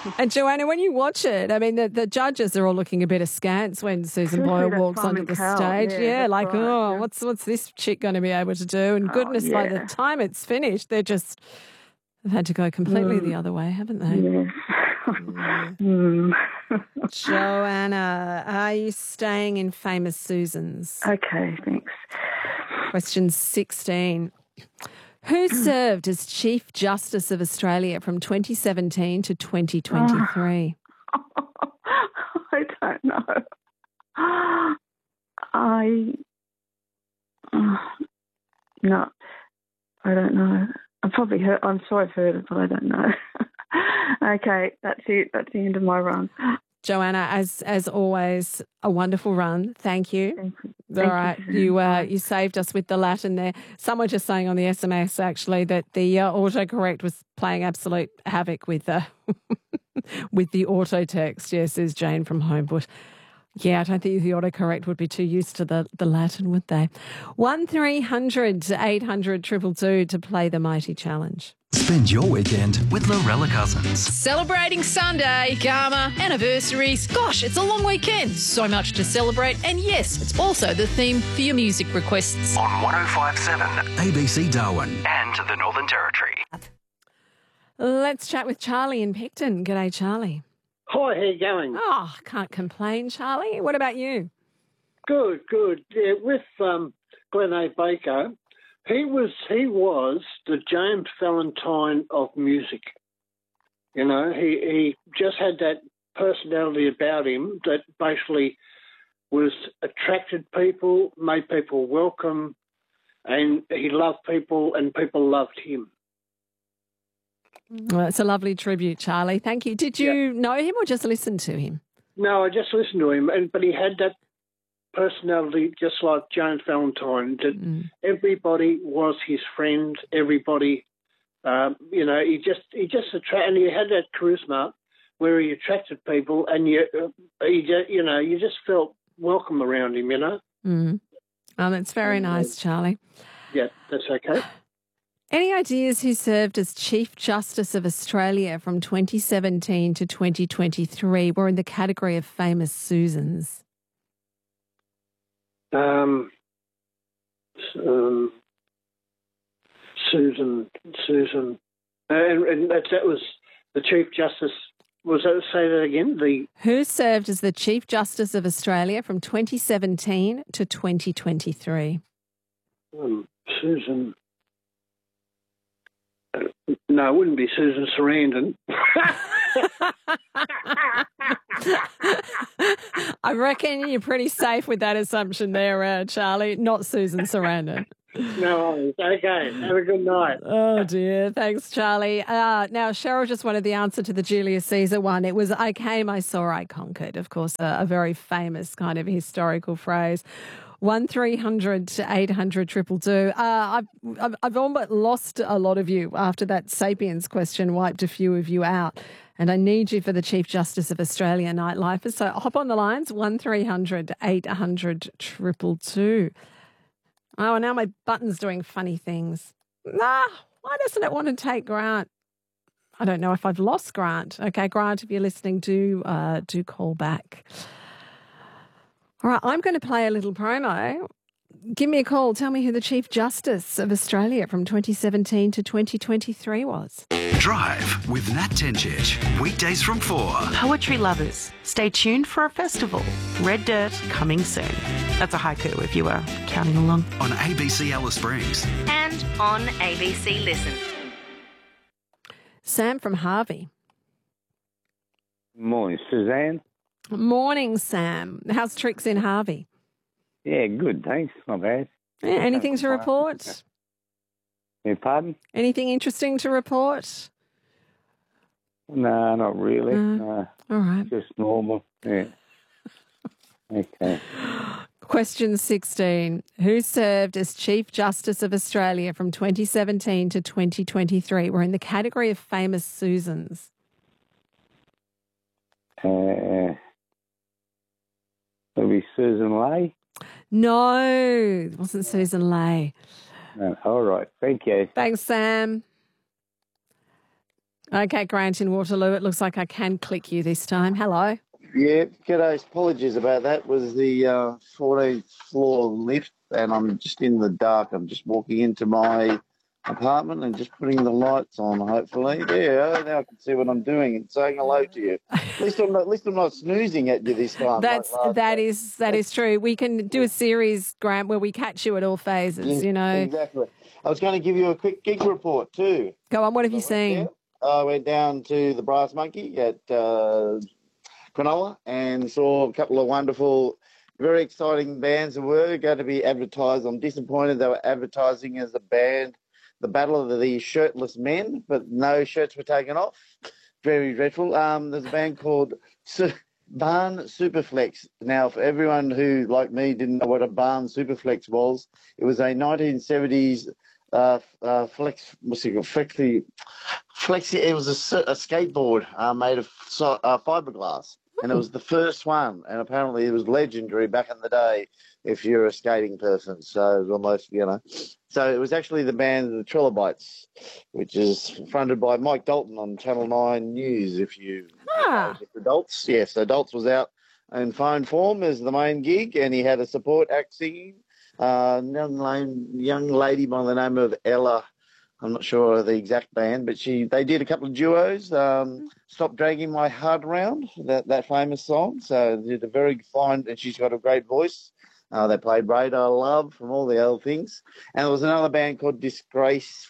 And Joanna, when you watch it, I mean, the judges are all looking a bit askance when Susan Boyle walks onto the stage. Yeah, like, right, what's this chick going to be able to do? And goodness, by the time it's finished, they've had to go completely the other way, haven't they? Joanna, are you staying in Famous Susans? Okay, thanks. Question 16. Who served as Chief Justice of Australia from 2017 to 2023? I don't know. No, I don't know. I'm sure I've heard it, but I don't know. Okay, that's it. That's the end of my run. Joanna, as always, a wonderful run. Thank you. Thank you. All right, you saved us with the Latin there. Someone just saying on the SMS actually that the autocorrect was playing absolute havoc with with the auto text. Yes, says Jane from Homebush. Yeah, I don't think the autocorrect would be too used to the Latin, would they? 1300 800 222 to play the Mighty Challenge. Spend your weekend with Lorella Cousins. Celebrating Sunday, Karma, anniversaries. Gosh, it's a long weekend. So much to celebrate. And yes, it's also the theme for your music requests. On 105.7 ABC Darwin and the Northern Territory. Let's chat with Charlie in Picton. G'day, Charlie. Hi, how you going? Oh, can't complain, Charlie. What about you? Good. Yeah, with Glenn A. Baker, he was the James Valentine of music. You know, he just had that personality about him that basically attracted people, made people welcome, and he loved people and people loved him. Well, it's a lovely tribute, Charlie. Thank you. Did you know him or just listen to him? No, I just listened to him, but he had that personality just like James Valentine, that everybody was his friend, everybody, he just attracted, and he had that charisma where he attracted people, and you just felt welcome around him, you know. Oh, that's very nice, Charlie. Yeah, that's okay. Any ideas who served as Chief Justice of Australia from 2017 to 2023 were in the category of Famous Susans? Susan, and that was the Chief Justice. Was that, say that again? Who served as the Chief Justice of Australia from 2017 to 2023? Susan. No, it wouldn't be Susan Sarandon. I reckon you're pretty safe with that assumption there, Charlie. Not Susan Sarandon. No, okay. Have a good night. Oh, dear. Thanks, Charlie. Now, Cheryl just wanted the answer to the Julius Caesar one. It was, I came, I saw, I conquered. Of course, a very famous kind of historical phrase. 1300 800 222. I've almost lost a lot of you after that Sapiens question wiped a few of you out. And I need you for the Chief Justice of Australia Nightlife. So hop on the lines, 1300 800 222. Oh, now my button's doing funny things. Why doesn't it want to take Grant? I don't know if I've lost Grant. Okay, Grant, if you're listening, do call back. All right, I'm going to play a little promo. Give me a call. Tell me who the Chief Justice of Australia from 2017 to 2023 was. Drive with Nat Tencic. Weekdays from 4. Poetry lovers, stay tuned for a festival. Red Dirt coming soon. That's a haiku if you were counting along. On ABC Alice Springs. And on ABC Listen. Sam from Harvey. Morning, Suzanne. Morning, Sam. How's Tricks in Harvey? Yeah, good, thanks. Not bad. Yeah, anything to report? Yeah, pardon? Anything interesting to report? No, not really. No. All right. Just normal. Yeah. Okay. Question 16. Who served as Chief Justice of Australia from 2017 to 2023? We're in the category of Famous Susans. Maybe Susan Lay? No, it wasn't Susan Lay. No, all right. Thank you. Thanks, Sam. Okay, Grant in Waterloo, it looks like I can click you this time. Hello. Yeah, g'day. Apologies about that. Was the 14th floor lift, and I'm just in the dark. I'm just walking into my apartment and just putting the lights on, hopefully. There, now I can see what I'm doing and saying hello to you. At least I'm not snoozing at you this time. That is true. We can do a series, Grant, where we catch you at all phases, you know. Exactly. I was going to give you a quick gig report too. Go on, what have you seen? I went down to the Brass Monkey at Cronulla and saw a couple of wonderful, very exciting bands that were going to be advertised. I'm disappointed they were advertising as a band, the Battle of the Shirtless Men, but no shirts were taken off. Very dreadful. There's a band called Barn Superflex. Now, for everyone who, like me, didn't know what a Barn Superflex was, it was a 1970s flexi. It was a skateboard made of fiberglass, and it was the first one. And apparently, it was legendary back in the day if you're a skating person. So it was almost, you know. So it was actually the band the Trilobites, which is fronted by Mike Dalton on Channel 9 News. If you know Adults, yes, Adults was out in phone form as the main gig, and he had a support act singing. Young lady by the name of Ella. I'm not sure of the exact band, but they did a couple of duos. Stop Dragging My Heart Around, that famous song. So they did a very fine, and she's got a great voice. They played Radar Love from all the other things. And there was another band called Disgraceland.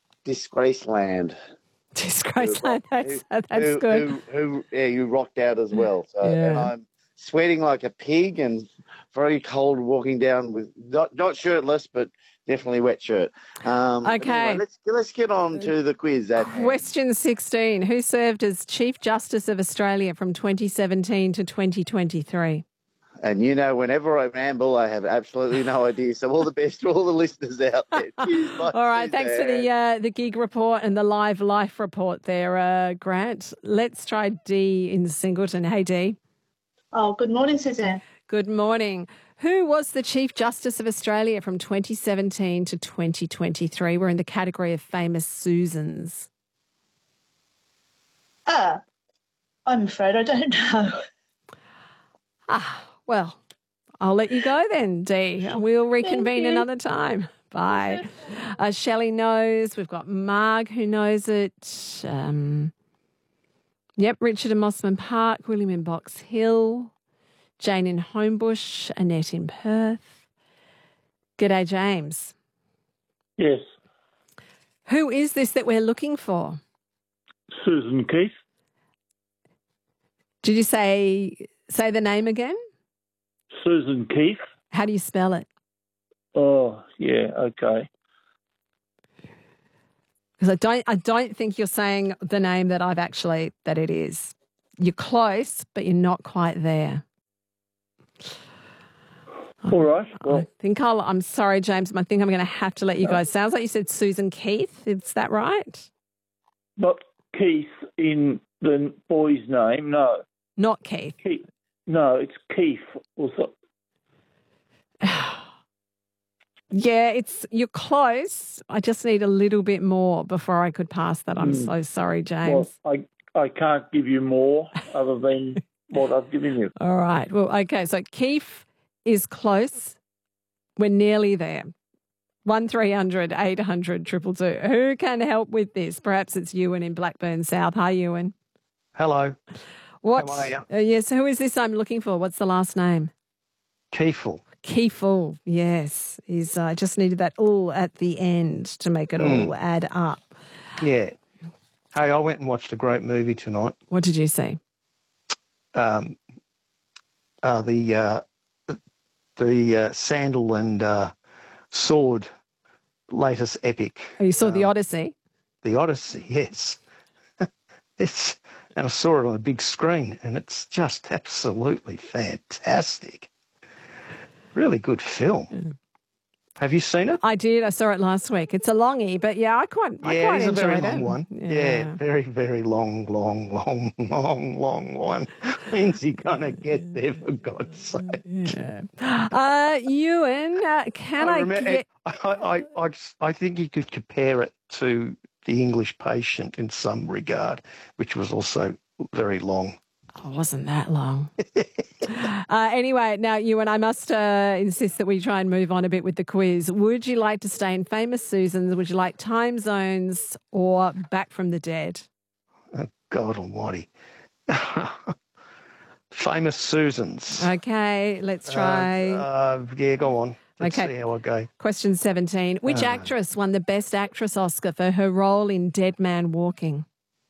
Disgraceland, that's good. Who rocked out as well. So, and I'm sweating like a pig and very cold walking down with, not shirtless, but definitely wet shirt. Okay. Anyway, let's get on to the quiz. Question 16. Who served as Chief Justice of Australia from 2017 to 2023? And you know, whenever I ramble, I have absolutely no idea. So all the best to all the listeners out there. Cheers, all right, thanks for the gig report and the live life report there, Grant. Let's try Dee in Singleton. Hey, Dee. Oh, good morning, Suzanne. Good morning. Who was the Chief Justice of Australia from 2017 to 2023? We're in the category of famous Susans. I'm afraid I don't know. Well, I'll let you go then, Dee. We'll reconvene another time. Bye. Shelley knows. We've got Marg who knows it. Richard in Mossman Park, William in Box Hill, Jane in Homebush, Annette in Perth. G'day, James. Yes. Who is this that we're looking for? Susan Keith. Did you say the name again? Susan Keith. How do you spell it? Oh, yeah, okay. Because I don't think you're saying the name that it is. You're close, but you're not quite there. All right. Well, I'm sorry, James. I think I'm going to have to let you go. Sounds like you said Susan Keith. Is that right? Not Keith in the boy's name, no. Not Keith. No, it's Keith. Yeah, you're close. I just need a little bit more before I could pass that. I'm so sorry, James. Well, I can't give you more other than what I've given you. All right. Well, okay. So Keith is close. We're nearly there. 1300 800 222. Who can help with this? Perhaps it's Ewan in Blackburn South. Hi, Ewan. Hello. What? How are you? Yes. Who is this I'm looking for? What's the last name? Kiefel. Kiefel, yes. I just needed that all at the end to make it all add up. Yeah. Hey, I went and watched a great movie tonight. What did you see? The Sandal and Sword latest epic. Oh, you saw The Odyssey? The Odyssey, yes. And I saw it on a big screen, and it's just absolutely fantastic. Really good film. Yeah. Have you seen it? I did. I saght it last week. It's a longie, but I quite enjoyed it. Yeah, it's a very long one. Yeah, very, very long one. When's he going to get there, for God's sake? Yeah. Ewan, I think you could I think you could compare it to The English Patient in some regard, which was also very long. Oh, it wasn't that long. Anyway, now, Ewan, I must insist that we try and move on a bit with the quiz. Would you like to stay in Famous Susans? Would you like Time Zones or Back from the Dead? Oh, God almighty. Famous Susans. Okay, let's try. Yeah, go on. Let's Okay. see how I go. Question 17. Which actress won the Best Actress Oscar for her role in Dead Man Walking?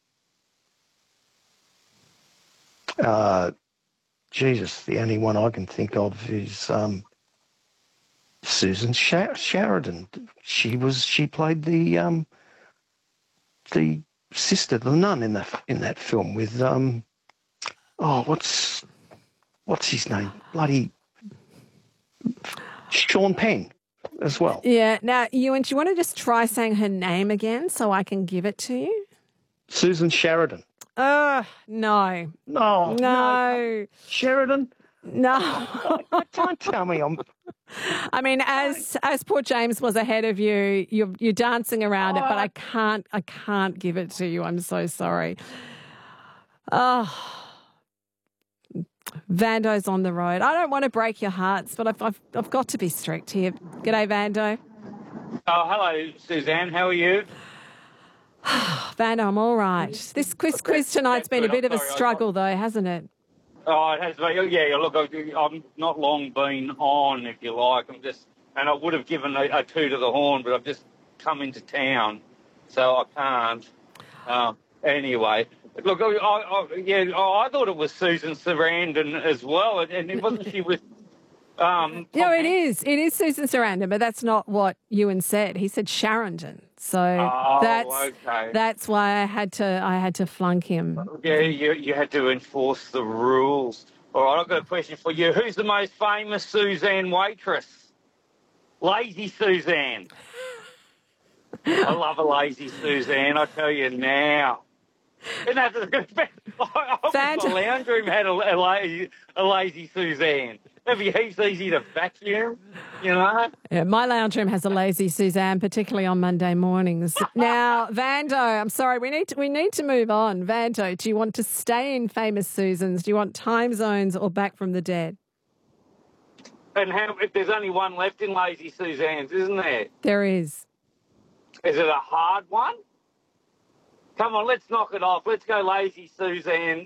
Jesus, the only one I can think of is Susan Sheridan. She played the sister, the nun in that film with what's his name? Bloody Sean Penn as well. Yeah. Now, Ewan, do you want to just try saying her name again so I can give it to you? Susan Sheridan. No. No. Sheridan? No. Don't tell me I'm... I mean, as poor James was ahead of you, you're dancing around it, but I can't give it to you. I'm so sorry. Vando's on the road. I don't want to break your hearts, but I've got to be strict here. G'day, Vando. Oh, hello, Suzanne. How are you? Vando, I'm all right. This quiz tonight's been a bit of a struggle, though, hasn't it? Oh, it has been. Yeah, look, I'm not long been on, if you like. And I would have given a two to the horn, but I've just come into town, so I can't. Anyway, look, I thought it was Susan Sarandon as well, and it wasn't she with. No, it is. It is Susan Sarandon, but that's not what Ewan said. He said Sharondon. So that's why I had to flunk him. Yeah, you had to enforce the rules. All right, I've got a question for you. Who's the most famous Suzanne waitress? Lazy Suzanne. I love a lazy Suzanne, I tell you now. And that's a good my lounge room had a lazy Suzanne. It'd be heaps easy to vacuum, you know? Yeah, my lounge room has a lazy Suzanne, particularly on Monday mornings. Now, Vando, I'm sorry, we need to move on. Vando, do you want to stay in Famous Susans? Do you want Time Zones or Back from the Dead? And if there's only one left in Lazy Suzanne's, isn't there? There is. Is it a hard one? Come on, let's knock it off. Let's go Lazy Suzanne.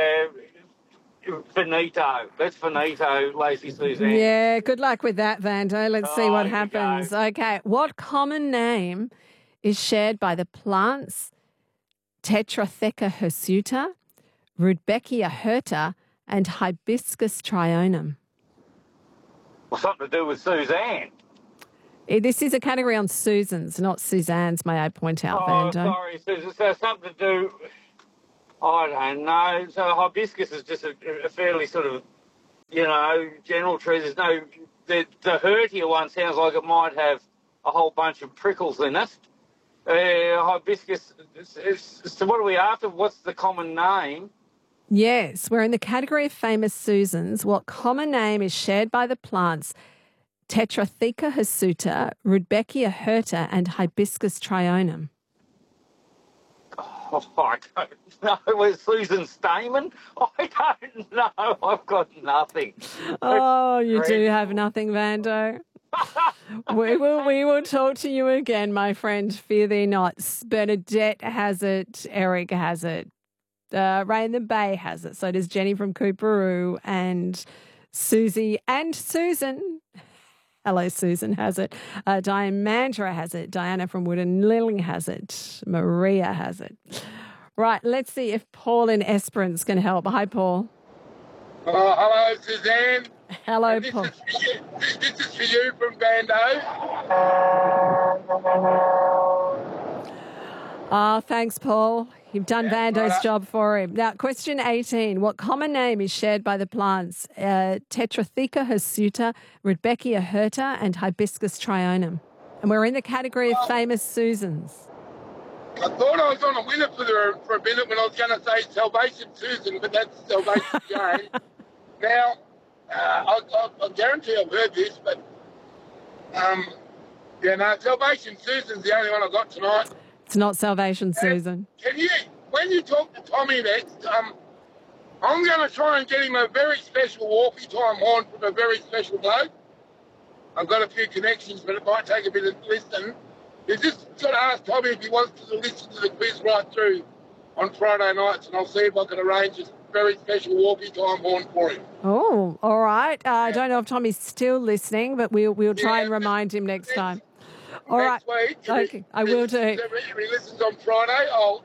Finito. Let's finito Lazy Suzanne. Yeah, good luck with that, Vando. Let's see what happens. Okay, what common name is shared by the plants Tetratheca hirsuta, Rudbeckia hirta, and Hibiscus trionum? Well, something to do with Suzanne. This is a category on Susans, not Suzanne's, may I point out, Vando. Sorry, Susan. So something to do... I don't know. So hibiscus is just a fairly sort of, general tree. There's no... The hirtia one sounds like it might have a whole bunch of prickles in it. Hibiscus... So what are we after? What's the common name? Yes, we're in the category of Famous Susans. What common name is shared by the plants Tetratheca hirsuta, Rudbeckia hirta, and Hibiscus trionum? Oh, I don't know. Was Susan Stamen? I don't know. I've got nothing. Oh, you do have nothing, Vando. we will talk to you again, my friend. Fear thee not. Bernadette has it. Eric has it. Ray in the Bay has it. So does Jenny from Cooperoo, and Susie and Susan. Hello, Susan has it. Diane Mandra has it. Diana from Wooden Lilling has it. Maria has it. Right, let's see if Paul in Esperance can help. Hi, Paul. Hello, Suzanne. Hello, Paul. This is for you from Vando. Thanks, Paul. You've done Vando's job for him. Now, question 18. What common name is shared by the plants Tetratheca hirsuta, Rudbeckia hirta, and Hibiscus trionum? And we're in the category of Famous Susans. I thought I was on a winner for a minute when I was going to say Salvation Susan, but that's Salvation Jane. Now, I guarantee I've heard this, but Salvation Susan's the only one I got tonight. It's not Salvation Susan. Can you, when you talk to Tommy next, I'm going to try and get him a very special walkie time horn from a very special bloke. I've got a few connections, but it might take a bit of listening. You just got to ask Tommy if he wants to listen to the quiz right through on Friday nights, and I'll see if I can arrange a very special walkie time horn for him. Oh, all right. I don't know if Tommy's still listening, but we'll try and remind him next time. All right. Week, okay, I will do. If he listens on Friday,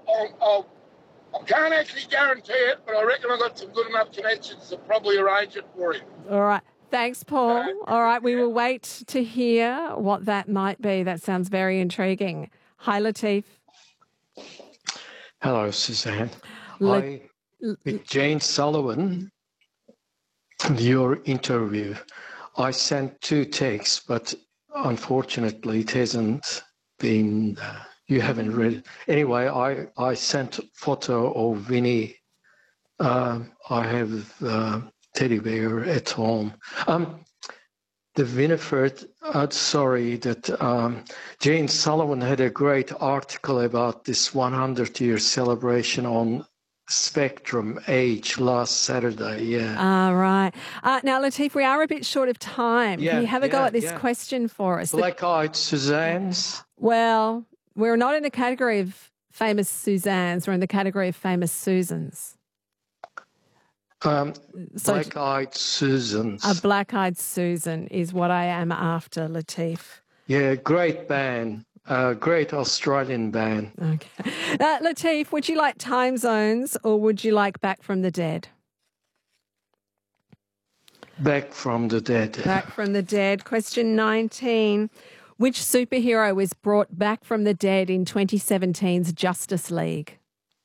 I can't actually guarantee it, but I reckon I've got some good enough connections to probably arrange it for him. All right. Thanks, Paul. All right. We will wait to hear what that might be. That sounds very intriguing. Hi, Latif. Hello, Suzanne. With Jane Sullivan, your interview, I sent 2 texts, but unfortunately it hasn't been, you haven't read it. Anyway, I sent a photo of Winnie. I have teddy bear at home. The Winifred, sorry, that Jane Sullivan had a great article about this 100-year celebration on Spectrum Age last Saturday, yeah. Right. Now, Latif, we are a bit short of time. Can you have a go at this question for us? Black-eyed Suzannes? Well, we're not in the category of famous Suzannes. We're in the category of famous Susans. Black-eyed Susans. A black-eyed Susan is what I am after, Latif. Yeah, great band. Great Australian band. Okay. Latif, would you like Time Zones or would you like Back from the Dead? Back from the Dead. Back from the Dead. Question 19. Which superhero was brought back from the dead in 2017's Justice League?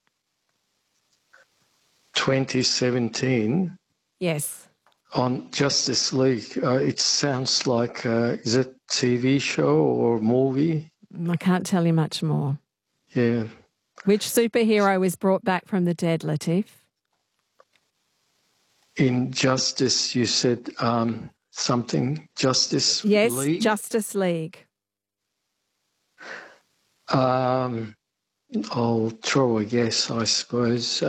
2017? Yes. On Justice League. It sounds like, is it TV show or movie? I can't tell you much more. Yeah. Which superhero was brought back from the dead, Latif? In Justice, you said something, Justice League? League? Yes, Justice League. I'll throw a guess, I suppose.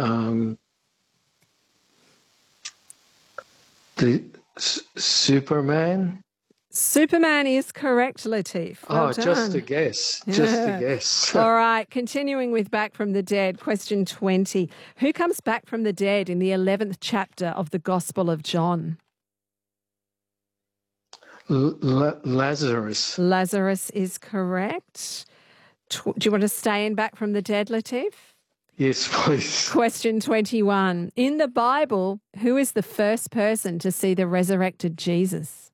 The Superman? Superman is correct, Latif. Well done. Just a guess. Just a guess. All right, continuing with Back from the Dead, question 20. Who comes back from the dead in the 11th chapter of the Gospel of John? Lazarus. Lazarus is correct. Do you want to stay in Back from the Dead, Latif? Yes, please. Question 21. In the Bible, who is the first person to see the resurrected Jesus?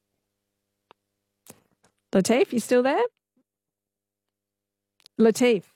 Latif, you still there? Latif.